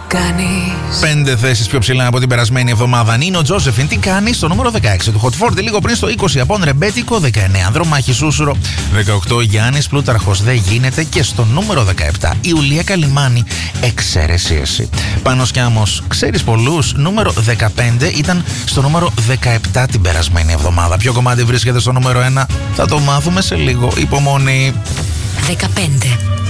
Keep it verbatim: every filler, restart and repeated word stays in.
κάνεις. Πέντε θέσεις πιο ψηλά από την περασμένη εβδομάδα. Νίνο Τζόσεφιν, τι κάνεις, στο νούμερο δεκαέξι του Hot φορty. Λίγο πριν στο είκοσι, Απόν Ρεμπέτικο. δεκαεννέα, Ανδρομάχη Σούσουρο. δεκαοκτώ, Γιάννης Πλούταρχος, δεν γίνεται. Και στο νούμερο δεκαεπτά, Ιουλία Καλιμάνη, εξαίρεση εσύ. Πάνος Κιάμος, ξέρεις πολλούς. Νούμερο δεκαπέντε, ήταν στο νούμερο δεκαεπτά την περασμένη εβδομάδα. Ποιο κομμάτι βρίσκεται στο νούμερο ένα, θα το μάθουμε σε λίγο. Υπομονή. δεκαπέντε.